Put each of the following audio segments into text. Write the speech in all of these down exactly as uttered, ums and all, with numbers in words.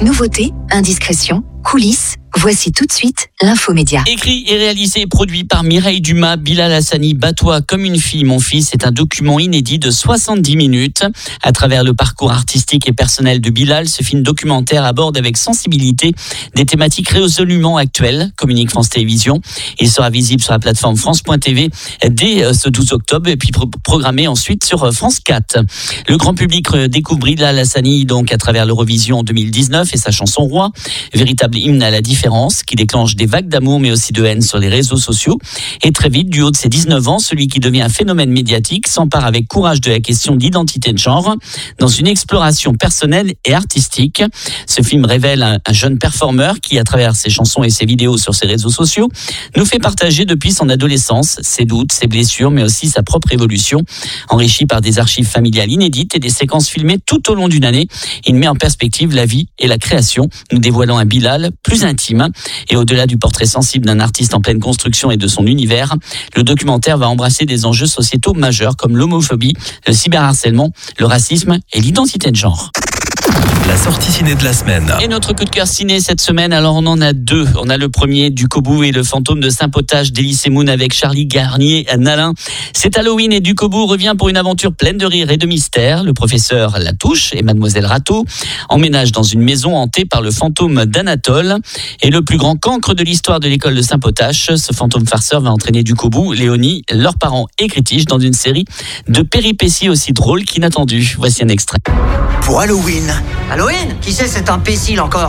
Nouveautés, indiscrétions, coulisses, voici tout de suite l'infomédia. Écrit et réalisé et produit par Mireille Dumas, Bilal Hassani, Bat-toi comme une fille, mon fils, c'est un document inédit de soixante-dix minutes. À travers le parcours artistique et personnel de Bilal, ce film documentaire aborde avec sensibilité des thématiques résolument actuelles, communique France Télévisions. Il sera visible sur la plateforme France point T V dès ce douze octobre et puis programmé ensuite sur France quatre. Le grand public découvre Bilal Hassani donc à travers l'Eurovision en deux mille dix-neuf et sa chanson Roi, véritable hymne à la différence qui déclenche des vagues d'amour mais aussi de haine sur les réseaux sociaux. Et très vite, du haut de ses dix-neuf ans, celui qui devient un phénomène médiatique s'empare avec courage de la question d'identité de genre dans une exploration personnelle et artistique. Ce film révèle un, un jeune performeur qui, à travers ses chansons et ses vidéos sur ses réseaux sociaux, nous fait partager depuis son adolescence ses doutes, ses blessures, mais aussi sa propre évolution. Enrichi par des archives familiales inédites et des séquences filmées tout au long d'une année, il met en perspective la vie et la création, nous dévoilant un Bilal plus intime. Et au-delà du portrait sensible d'un artiste en pleine construction et de son univers, le documentaire va embrasser des enjeux sociétaux majeurs comme l'homophobie, le cyberharcèlement, le racisme et l'identité de genre. La sortie ciné de la semaine. Et notre coup de cœur ciné cette semaine, alors on en a deux. On a le premier, Ducobou et le fantôme de Saint-Potage d'Elie Semoun avec Charlie Garnier-Nalin. C'est Halloween et Ducobou revient pour une aventure pleine de rire et de mystère. Le professeur Latouche et mademoiselle Rateau emménagent dans une maison hantée par le fantôme d'Anatole. Et le plus grand cancre de l'histoire de l'école de Saint-Potage, ce fantôme farceur va entraîner Ducobou, Léonie, leurs parents et Critiche dans une série de péripéties aussi drôles qu'inattendues. Voici un extrait. Pour Halloween. Halloween? Qui c'est cet imbécile encore?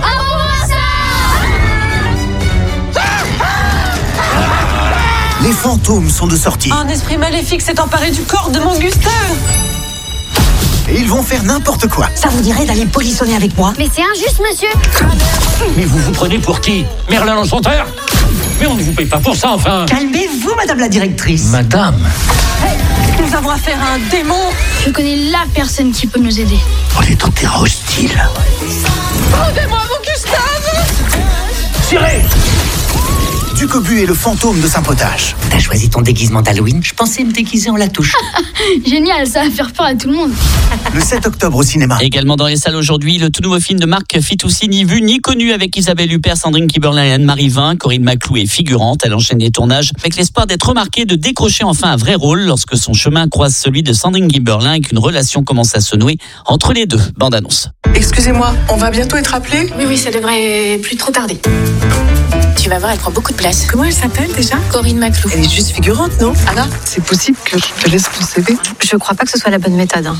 Les fantômes sont de sortie. Un esprit maléfique s'est emparé du corps de mon Gustave. Et ils vont faire n'importe quoi. Ça vous dirait d'aller polissonner avec moi? Mais c'est injuste, monsieur. Mais vous vous prenez pour qui? Merlin l'Enchanteur? Mais on ne vous paye pas pour ça, enfin. Calmez-vous, madame la directrice. Madame. Hey, nous avons affaire à un démon. Je connais la personne qui peut nous aider. On est en terrain hostile. Rendez-moi mon Gustave. Tirez! Ducobu et le fantôme de Saint-Potage. T'as choisi ton déguisement d'Halloween? Je pensais me déguiser en Latouche. Génial, ça va faire peur à tout le monde. Le sept octobre au cinéma. Également dans les salles aujourd'hui, le tout nouveau film de Marc Fitoussi, ni vu ni connu, avec Isabelle Huppert, Sandrine Kiberlin et Anne-Marie Vin. Corinne Maclou est figurante. Elle enchaîne les tournages avec l'espoir d'être remarquée et de décrocher enfin un vrai rôle lorsque son chemin croise celui de Sandrine Kiberlin et qu'une relation commence à se nouer entre les deux. Bande annonce. Excusez-moi, on va bientôt être appelé? Oui, oui, ça devrait plus trop tarder. Tu vas voir, elle prend beaucoup de place. Comment elle s'appelle déjà? Corinne Maclou. Elle est juste figurante, non? Anna, c'est possible que je te laisse mon C V? Je crois pas que ce soit la bonne méthode. Hein.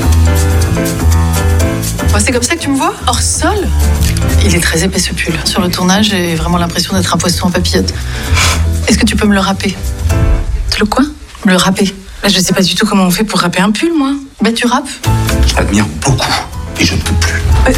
Oh, c'est comme ça que tu me vois? Hors sol? Il est très épais ce pull. Sur le tournage, j'ai vraiment l'impression d'être un poisson en papillote. Est-ce que tu peux me le râper? Le quoi? Me le râper. Là, je sais pas du tout comment on fait pour râper un pull, moi. Bah, tu râpes? Je t'admire beaucoup et je ne peux plus. Ouais.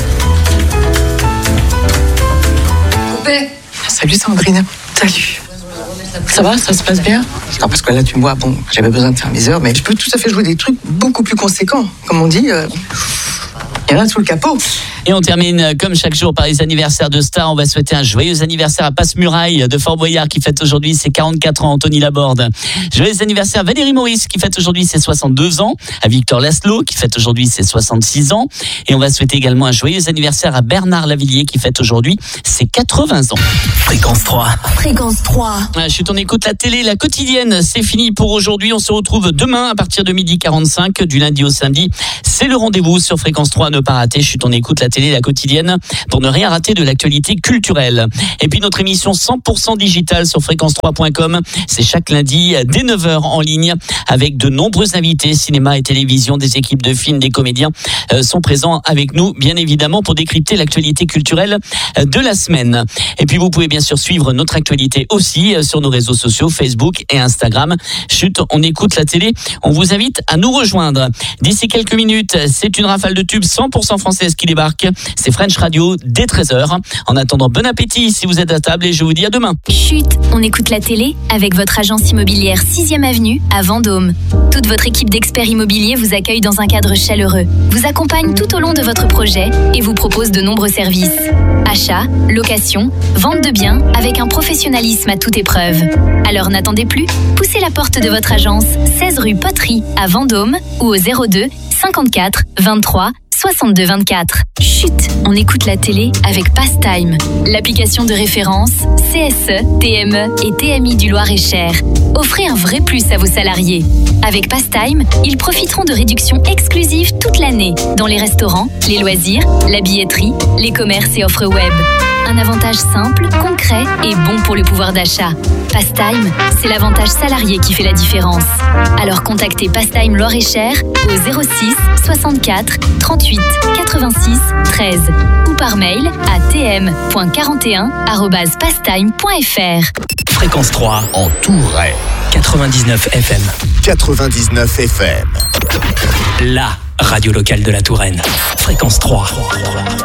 Coupé. Salut Sandrine. Salut. Ça va, ça se passe bien? Non, parce que là, tu me vois, bon, j'avais besoin de faire mes heures, mais je peux tout à fait jouer des trucs beaucoup plus conséquents. Comme on dit, euh, il y en a sous le capot. Et on termine comme chaque jour par les anniversaires de stars. On va souhaiter un joyeux anniversaire à Passe-Muraille de Fort Boyard qui fête aujourd'hui ses quarante-quatre ans, Anthony Laborde. Joyeux anniversaire à Valérie Maurice qui fête aujourd'hui ses soixante-deux ans, à Victor Laszlo qui fête aujourd'hui ses soixante-six ans. Et on va souhaiter également un joyeux anniversaire à Bernard Lavillier qui fête aujourd'hui ses quatre-vingts ans. Fréquence trois. Fréquence trois. Ah, chut, on écoute la télé, la quotidienne. C'est fini pour aujourd'hui. On se retrouve demain à partir de midi quarante-cinq, du lundi au samedi. C'est le rendez-vous sur Fréquence trois, ne pas rater. Chut, on écoute la télé, la quotidienne pour ne rien rater de l'actualité culturelle. Et puis notre émission cent pour cent digitale sur fréquence trois point com, c'est chaque lundi dès neuf heures en ligne avec de nombreux invités, cinéma et télévision, des équipes de films, des comédiens euh, sont présents avec nous, bien évidemment, pour décrypter l'actualité culturelle de la semaine. Et puis vous pouvez bien sûr suivre notre actualité aussi euh, sur nos réseaux sociaux, Facebook et Instagram. Chut, on écoute la télé. On vous invite à nous rejoindre. D'ici quelques minutes, c'est une rafale de tubes cent pour cent française qui débarque. C'est French Radio dès treize heures. En attendant, bon appétit si vous êtes à table et je vous dis à demain. Chut, on écoute la télé avec votre agence immobilière sixième avenue à Vendôme. Toute votre équipe d'experts immobiliers vous accueille dans un cadre chaleureux, vous accompagne tout au long de votre projet et vous propose de nombreux services. Achat, location, vente de biens avec un professionnalisme à toute épreuve. Alors n'attendez plus, poussez la porte de votre agence seize rue Poterie à Vendôme ou au zéro deux cinquante-quatre vingt-trois soixante-deux vingt-quatre. Chut, on écoute la télé avec Pastime, l'application de référence C S E, T M E et T M I du Loir-et-Cher. Offrez un vrai plus à vos salariés. Avec Pastime, ils profiteront de réductions exclusives toute l'année dans les restaurants, les loisirs, la billetterie, les commerces et offres web. Un avantage simple, concret et bon pour le pouvoir d'achat. Pastime, c'est l'avantage salarié qui fait la différence. Alors contactez Pastime Loir-et-Cher au zéro six soixante-quatre trente-huit quatre-vingt-six treize ou par mail à t m point quarante et un arobase pastime point f r. Fréquence trois en Touraine. quatre-vingt-dix-neuf F M. quatre-vingt-dix-neuf F M. La radio locale de la Touraine. Fréquence trois.